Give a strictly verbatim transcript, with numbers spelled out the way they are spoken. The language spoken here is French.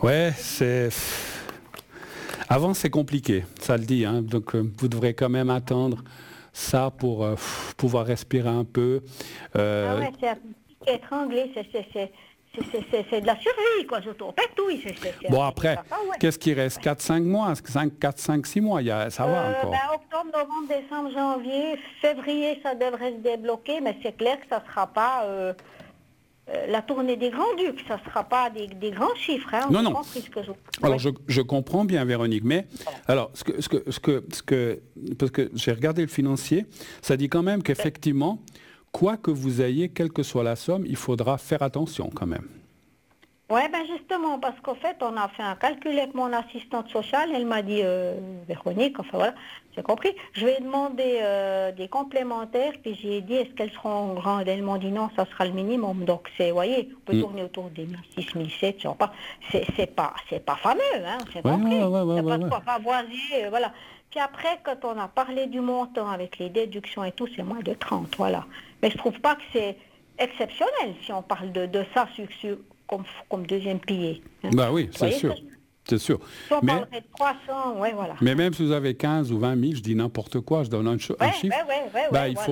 Ouais, c'est... Avant, c'est compliqué, ça le dit. Hein. Donc, euh, vous devrez quand même attendre ça pour euh, pff, pouvoir respirer un peu. Euh, Ah ouais, c'est un petit étranglé, c'est, c'est, c'est, c'est, c'est, c'est, c'est de la survie, quoi, je tourne tout, c'est, c'est, c'est, bon, c'est, après, c'est ça, ouais. qu'est-ce qui reste? Ouais. quatre cinq mois? quatre cinq six mois, il y a, ça va Euh, ben, encore. octobre, novembre, décembre, janvier, février, ça devrait se débloquer, mais c'est clair que ça ne sera pas euh, euh, la tournée des Grands-Ducs, ça ne sera pas des, des grands chiffres, hein, Non, j'ai non. compris ce que je... Alors, Ouais. je, je comprends bien, Véronique, mais Voilà. alors, ce que, ce que, ce que, ce que, parce que j'ai regardé le financier, ça dit quand même qu'effectivement, quoi que vous ayez, quelle que soit la somme, il faudra faire attention quand même. Oui, ben justement, parce qu'en fait, on a fait un calcul avec mon assistante sociale, elle m'a dit, euh, Véronique, enfin voilà, j'ai compris, je vais demander euh, des complémentaires, puis j'ai dit, est-ce qu'elles seront grandes? Elle m'a dit, non, ça sera le minimum, donc c'est, vous voyez, on peut Mm. tourner autour des mille six, mille sept, je sais pas, c'est, c'est pas, c'est pas fameux, hein, j'ai Ouais, ouais, compris, ouais, ouais, c'est ouais, pas de ouais. quoi pavoiser, euh, voilà. Puis après, quand on a parlé du montant avec les déductions et tout, c'est moins de trente, voilà. Mais je trouve pas que c'est exceptionnel si on parle de, de ça sur, sur- comme, comme deuxième pilier. Hein. Bah oui, Vous c'est voyez ce que sûr, je- c'est sûr. Si on Mais, parlerait de trois cents, ouais, voilà. mais même si vous avez quinze ou vingt mille, je dis n'importe quoi, je donne un, ch- un Ouais, chiffre, ouais, ouais, ouais, bah ouais, il faut voilà.